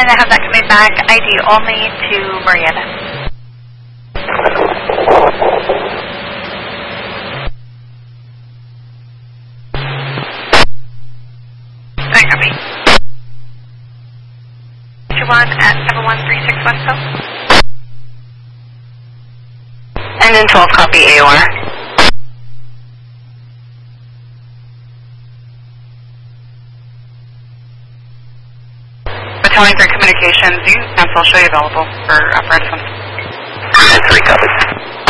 I have that coming back. ID only to Marietta. I copy. 21 at 7136 West Coast. And then 12 copy AOR. Battalion 3 Communications, you cancel, show you available for apparatus 1. 3 copy.